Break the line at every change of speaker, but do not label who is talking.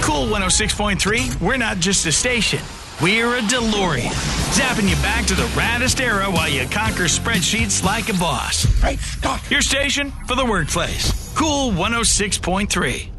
Cool 106.3, we're not just a station. We're a DeLorean. Zapping you back to the raddest era while you conquer spreadsheets like a boss.
Right, Scott.
Your station for the workplace. Cool 106.3.